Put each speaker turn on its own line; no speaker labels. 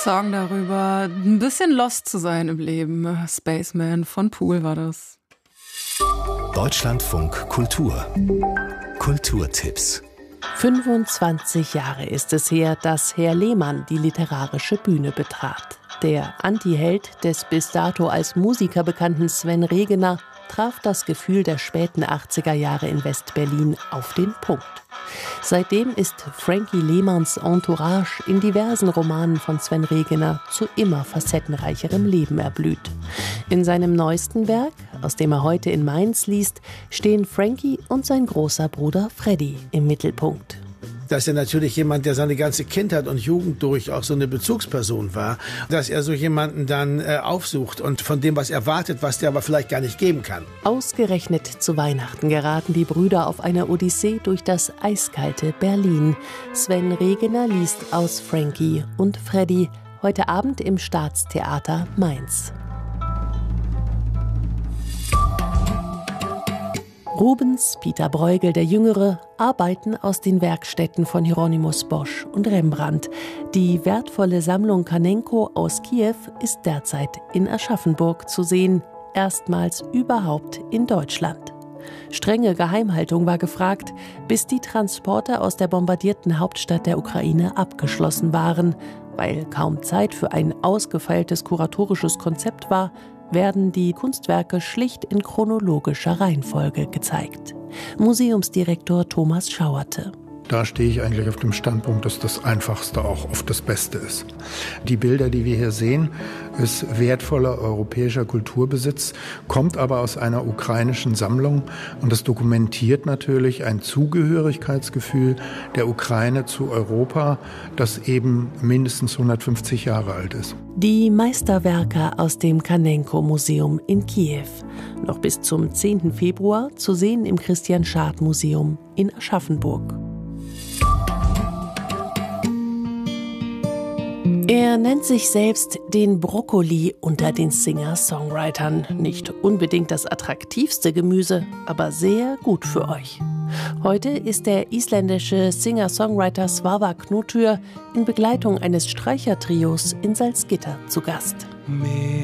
Song darüber, ein bisschen lost zu sein im Leben. Spaceman von Pool war das.
Deutschlandfunk Kultur. Kulturtipps.
25 Jahre ist es her, dass Herr Lehmann die literarische Bühne betrat. Der Antiheld des bis dato als Musiker bekannten Sven Regener traf das Gefühl der späten 80er Jahre in West-Berlin auf den Punkt. Seitdem ist Frankie Lehmanns Entourage in diversen Romanen von Sven Regener zu immer facettenreicherem Leben erblüht. In seinem neuesten Werk, aus dem er heute in Mainz liest, stehen Frankie und sein großer Bruder Freddy im Mittelpunkt.
Dass er natürlich jemand, der seine ganze Kindheit und Jugend durch auch so eine Bezugsperson war, dass er so jemanden dann aufsucht und von dem was erwartet, was der aber vielleicht gar nicht geben kann.
Ausgerechnet zu Weihnachten geraten die Brüder auf eine Odyssee durch das eiskalte Berlin. Sven Regener liest aus Frankie und Freddy, heute Abend im Staatstheater Mainz. Rubens, Peter Bruegel der Jüngere, arbeiten aus den Werkstätten von Hieronymus Bosch und Rembrandt. Die wertvolle Sammlung Kanenko aus Kiew ist derzeit in Aschaffenburg zu sehen, erstmals überhaupt in Deutschland. Strenge Geheimhaltung war gefragt, bis die Transporte aus der bombardierten Hauptstadt der Ukraine abgeschlossen waren. Weil kaum Zeit für ein ausgefeiltes kuratorisches Konzept war, werden die Kunstwerke schlicht in chronologischer Reihenfolge gezeigt. Museumsdirektor Thomas Schauerte.
Da stehe ich eigentlich auf dem Standpunkt, dass das Einfachste auch oft das Beste ist. Die Bilder, die wir hier sehen, ist wertvoller europäischer Kulturbesitz, kommt aber aus einer ukrainischen Sammlung und das dokumentiert natürlich ein Zugehörigkeitsgefühl der Ukraine zu Europa, das eben mindestens 150 Jahre alt ist.
Die Meisterwerke aus dem Kanenko-Museum in Kiew. Noch bis zum 10. Februar zu sehen im Christian-Schad-Museum in Aschaffenburg. Er nennt sich selbst den Brokkoli unter den Singer-Songwritern. Nicht unbedingt das attraktivste Gemüse, aber sehr gut für euch. Heute ist der isländische Singer-Songwriter Svava Knútur in Begleitung eines Streichertrios in Salzgitter zu Gast.